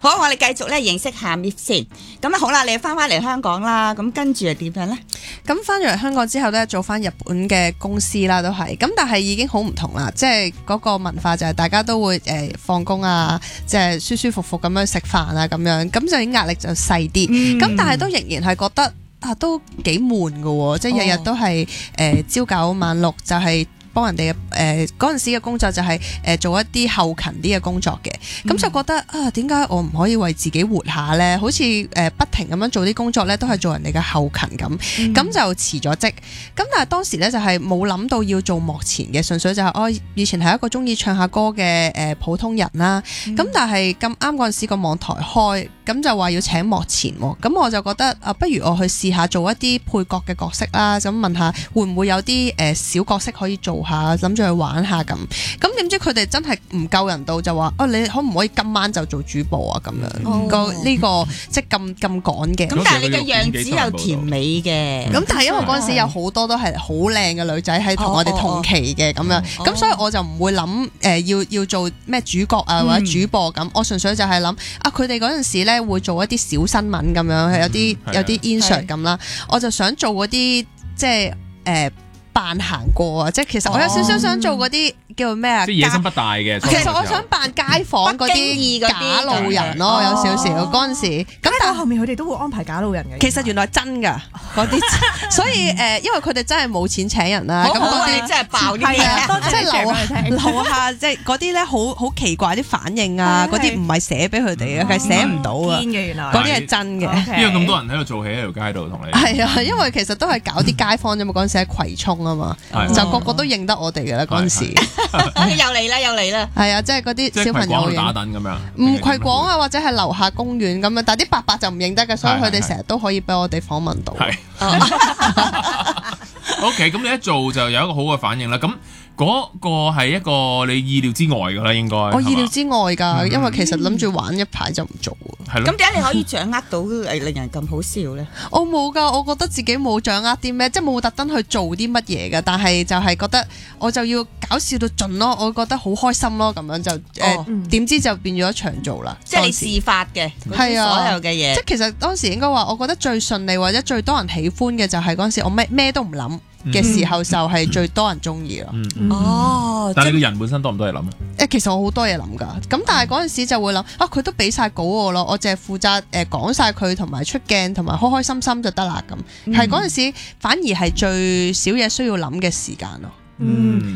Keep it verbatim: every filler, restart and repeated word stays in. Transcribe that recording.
好，我哋繼續咧認識下 Miff 先。咁啊好啦，你翻翻嚟香港啦，咁跟住又點樣咧？ 咁翻咗嚟香港之後咧，做翻日本嘅公司啦，都係咁，但係已經好唔同啦。即係嗰個文化就係大家都會誒放工啊，即係舒舒服服咁樣食飯啊，咁樣咁就已經壓力就細啲。咁、嗯、但係都仍然係覺得啊，都幾悶㗎喎，即係日日都係誒朝九晚六，就係、是。幫人哋嘅誒嗰陣時嘅工作就係、是、誒、呃、做一啲後勤啲嘅工作嘅，咁、嗯、就覺得啊，點解我唔可以為自己活下咧？好似誒、呃、不停咁樣做啲工作咧，都係做人哋嘅後勤咁，咁、嗯、就辭咗職。咁但係當時咧就係冇諗到要做幕前嘅，純粹就係、是、我、哦、以前係一個中意唱下歌嘅誒、呃、普通人啦。咁、嗯、但係咁啱嗰陣時個網台開，咁就話要請幕前喎。咁我就覺得啊，不如我去試下做一啲配角嘅角色啦。咁問下會唔會有啲誒、呃、小角色可以做下，諗住去玩下咁，咁點知佢哋真係唔夠人到，就話哦，你可唔可以今晚就做主播啊？咁樣、哦、個呢、這個即係咁咁趕嘅。咁但係你嘅樣子又甜美嘅， 咁但係因為嗰陣時有好多都係好靚嘅女仔喺同我哋同期嘅咁樣，咁、哦、所以我就唔會諗誒、呃、要要做咩主角啊或者主播咁、嗯，我純粹就係諗啊，佢哋嗰陣時咧會做一啲小新聞咁樣，有啲、嗯、有啲 insert 咁啦，我就想做嗰啲即係誒。呃扮行過啊！即係其實我有少少想做嗰啲叫做咩啊？ 即係野心不大嘅。 其實我想扮街坊嗰啲假路人咯，有少少嗰陣時。咁但係後面佢哋都會安排假路人嘅。其實原來真㗎嗰啲，所以誒，因為佢哋真係冇錢請人啦。咁嗰啲真係爆啲嘢， 即係留留下即係嗰啲咧，好好奇怪啲反應啊！嗰啲唔係寫俾佢哋嘅，係寫唔到啊！堅嘅原來嗰啲係真嘅。 因為咁多人喺度做戲喺條街度同你。 係啊，因為其實都係搞啲街坊啫嘛。嗰陣時喺葵涌啊嘛，就個個都認得我哋嘅啦。嗰陣時又嚟啦，又嚟啦。 係啊，即係嗰啲小朋友打躉咁樣。 唔葵廣啊，或者係樓下公園咁樣，但係啲伯伯就唔認得嘅，所以佢哋成日都可以俾我哋訪問到。係。 OK，咁你一做就有一個好嘅反應啦。咁嗰個係一個你意料之外㗎啦，應該。我意料之外㗎，因為其實諗住玩一排就唔做。 係咯。 咁點解你可以掌握到誒令人咁好笑咧？ 我冇㗎，我覺得自己冇掌握啲咩，即係冇特登去做啲乜嘢㗎。但係就係覺得我就要搞笑到盡咯，我覺得好開心咯，咁樣就誒點知就變咗長做啦。 即係你示範嘅，係啊，所有嘅嘢。 即係其實當時應該話，我覺得最順利或者最多人喜歡嘅就係嗰陣時，我咩咩都唔諗嘅時候就係最多人中意咯。 哦， 但係你個人本身多唔多嘢諗？ 誒，其實我好多嘢諗㗎。咁但係嗰陣時就會諗啊，佢都俾晒稿我咯，我淨係負責誒講晒佢同埋出鏡同埋開開心心就得啦咁。係嗰陣時反而係最少嘢需要諗嘅時間咯。嗯。